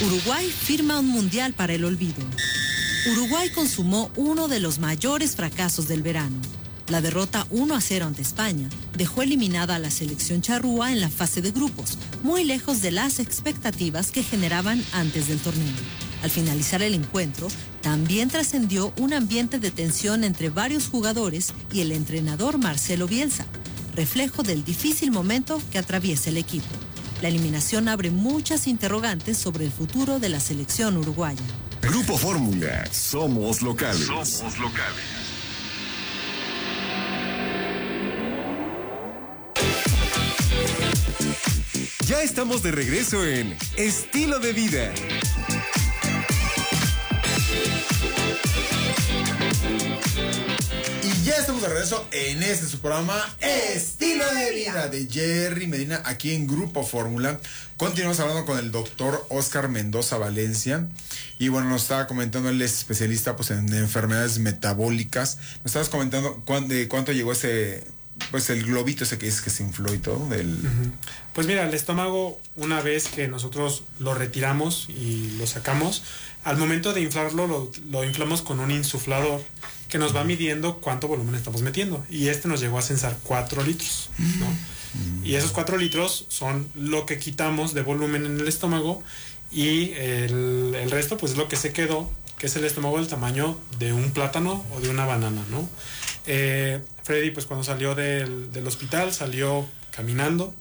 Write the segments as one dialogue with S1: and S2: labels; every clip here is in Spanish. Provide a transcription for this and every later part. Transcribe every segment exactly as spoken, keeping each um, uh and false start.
S1: Uruguay firma un mundial para el olvido. Uruguay consumó uno de los mayores fracasos del verano. La derrota uno a cero ante España dejó eliminada a la selección charrúa en la fase de grupos, muy lejos de las expectativas que generaban antes del torneo. Al finalizar el encuentro, también trascendió un ambiente de tensión entre varios jugadores y el entrenador Marcelo Bielsa, reflejo del difícil momento que atraviesa el equipo. La eliminación abre muchas interrogantes sobre el futuro de la selección uruguaya.
S2: Grupo Fórmula, somos locales.
S3: Somos locales.
S2: Ya estamos de regreso en Estilo de Vida.
S4: Y ya estamos de regreso en este su programa Estilo de Vida de Jerry Medina aquí en Grupo Fórmula. Continuamos hablando con el doctor Oscar Mendoza Valencia. Y bueno, nos estaba comentando, él es especialista pues en enfermedades metabólicas. Nos estabas comentando cuánto, de cuánto llegó ese, pues el globito ese que es que se infló y todo. Del...
S5: Uh-huh. Pues mira, el estómago, una vez que nosotros lo retiramos y lo sacamos, al momento de inflarlo, lo, lo inflamos con un insuflador que nos va midiendo cuánto volumen estamos metiendo. Y este nos llegó a censar cuatro litros, ¿no? Uh-huh. Y esos cuatro litros son lo que quitamos de volumen en el estómago. Y el, el resto pues es lo que se quedó, que es el estómago del tamaño de un plátano o de una banana, ¿no? Eh, Freddy pues cuando salió del, del hospital salió caminando,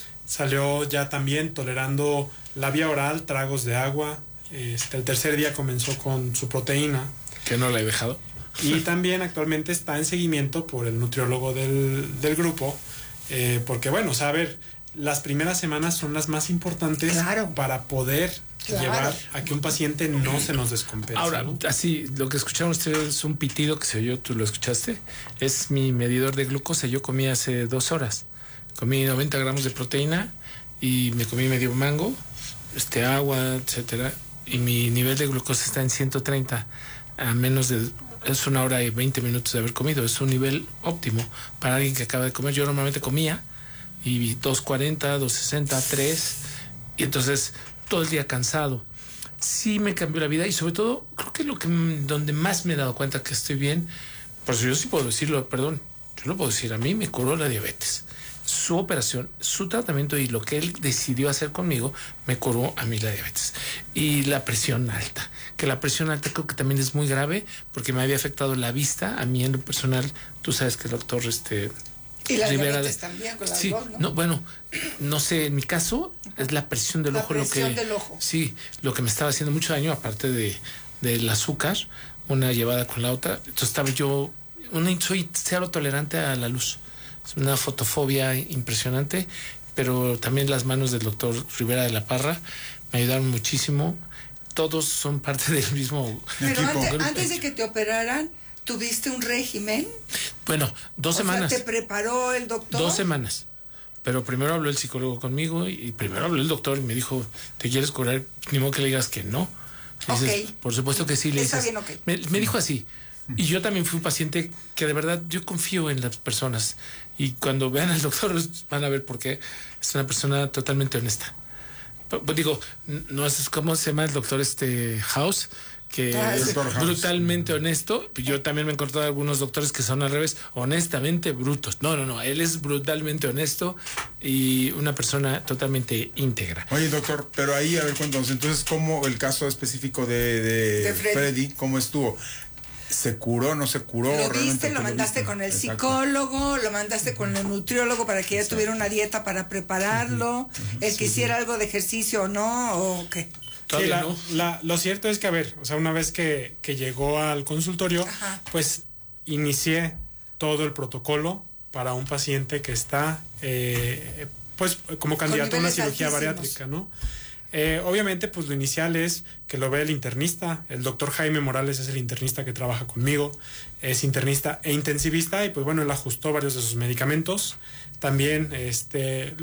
S5: salió ya también tolerando la vía oral, tragos de agua. Este, el tercer día comenzó con su proteína.
S6: Que no la he dejado.
S5: Y también actualmente está en seguimiento por el nutriólogo del, del grupo, eh, porque bueno, o sea, a ver, las primeras semanas son las más importantes, claro, para poder claro. llevar a que un paciente no se nos descompense.
S6: Ahora,
S5: ¿no?
S6: así, lo que escucharon ustedes es un pitido que se oyó, tú lo escuchaste, es mi medidor de glucosa. Yo comí hace dos horas, comí noventa gramos de proteína y me comí medio mango, este agua, etcétera, y mi nivel de glucosa está en ciento treinta, a menos de, es una hora y veinte minutos de haber comido, es un nivel óptimo para alguien que acaba de comer. Yo normalmente comía y dos cuarenta, dos sesenta, tres, y entonces todo el día cansado. Sí me cambió la vida y sobre todo creo que lo que donde más me he dado cuenta que estoy bien, por eso yo sí puedo decirlo, perdón, yo lo puedo decir, a mí me curó la diabetes. Su operación, su tratamiento y lo que él decidió hacer conmigo me curó a mí la diabetes. Y la presión alta, que la presión alta creo que también es muy grave porque me había afectado la vista, a mí en lo personal, tú sabes que el doctor este
S7: y la
S6: Rivera
S7: diabetes de, también con las
S6: sí,
S7: dos, ¿no?
S6: no, bueno, no sé, en mi caso es la presión del
S7: la
S6: ojo
S7: presión
S6: lo que
S7: del ojo.
S6: Sí, lo que me estaba haciendo mucho daño, aparte de del azúcar, una llevada con la otra. Entonces estaba yo, una, soy cero tolerante a la luz, es una fotofobia impresionante, pero también las manos del doctor Rivera de la Parra me ayudaron muchísimo. Todos son parte del mismo
S7: pero
S6: equipo.
S7: Antes, antes de que te operaran, ¿tuviste un régimen?
S6: Bueno, dos
S7: o
S6: semanas.
S7: Sea, ¿te preparó el doctor?
S6: Dos semanas. Pero primero habló el psicólogo conmigo y, y primero habló el doctor y me dijo, ¿te quieres curar? Ni modo que le digas que no.
S7: Okay.
S6: Dices, por supuesto que sí. Le
S7: Está
S6: dices,
S7: bien, okay.
S6: me, me dijo así. Y yo también fui un paciente que de verdad yo confío en las personas. Y cuando vean al doctor van a ver por qué. Es una persona totalmente honesta. Pues digo, no es como se llama el doctor este House, que
S7: ah,
S6: es
S7: House.
S6: brutalmente honesto. Yo también me he encontrado algunos doctores que son al revés, honestamente brutos. No, no, no, él es brutalmente honesto y una persona totalmente íntegra.
S4: Oye, doctor, pero ahí, a ver, cuéntanos, entonces, ¿cómo el caso específico de, de, de Freddy. Freddy, cómo estuvo? ¿Se curó, no se curó?
S7: Lo viste, lo mandaste lo con el Exacto. psicólogo, lo mandaste con el nutriólogo para que ya Exacto. tuviera una dieta para prepararlo, uh-huh. Uh-huh. el que sí. hiciera algo de ejercicio o no, o qué.
S5: Sí, la, la, lo cierto es que, a ver, o sea, una vez que, que llegó al consultorio, Ajá. pues inicié todo el protocolo para un paciente que está, eh, pues, como candidato a una cirugía altísimos. bariátrica, ¿no? Eh, obviamente, pues lo inicial es que lo vea el internista. El doctor Jaime Morales es el internista que trabaja conmigo, es internista e intensivista, y pues bueno, él ajustó varios de sus medicamentos. También, este...